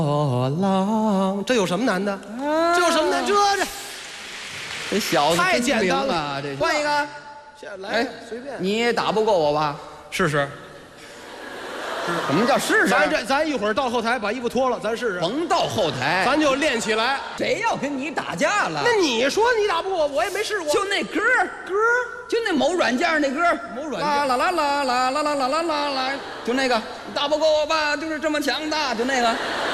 郎，这有什么难的？这有什么难？ 这小子太简单了啊！这换一个， 来随便， 你也打不过我吧？ 试试。 什么叫试试？ 咱一会儿到后台把衣服脱了，咱试试。 甭到后台， 咱就练起来。 谁要跟你打架了？ 那你说你打不过我，我也没试过。 就那歌，就那某软件那歌， 某软件， 啦啦啦啦啦啦啦啦啦啦，就那个，打不过我吧，就是这么强大，就那个。